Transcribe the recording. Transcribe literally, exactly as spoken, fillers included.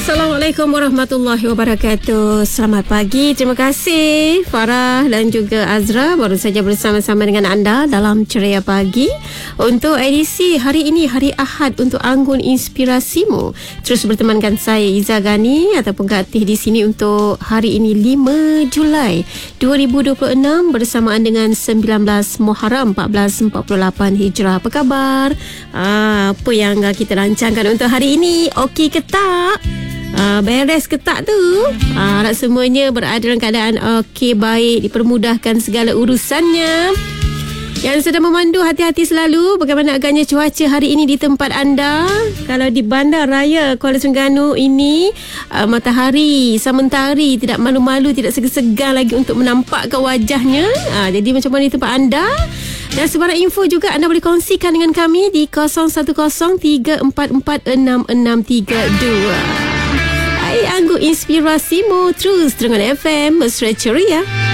Assalamualaikum warahmatullahi wabarakatuh. Selamat pagi. Terima kasih Farah dan juga Azra baru saja bersama-sama dengan anda dalam Ceria Pagi untuk edisi hari ini, hari Ahad, untuk Anggun Inspirasimu. Terus bertemankan saya Iza Ghani ataupun Kak Tih di sini untuk hari ini lima Julai dua ribu dua puluh enam bersamaan dengan sembilan belas Muharram empat belas empat puluh lapan Hijrah. Apa khabar? Ah, apa yang kita rancangkan untuk hari ini? Okey ke tak? Uh, beres ke tak tu? Uh, harap semuanya berada dalam keadaan okey, baik, dipermudahkan segala urusannya. Yang sedang memandu, hati-hati selalu. Bagaimana agaknya cuaca hari ini di tempat anda? Kalau di Bandar Raya Kuala Terengganu ini, uh, matahari, sementari, tidak malu-malu, tidak segan-segan lagi untuk menampakkan wajahnya. uh, Jadi macam mana di tempat anda? Dan sebarang info juga anda boleh kongsikan dengan kami di kosong satu kosong tiga empat empat enam enam tiga dua. Hai, Anggun Inspirasimu terus dengan F M Mesra Ceria.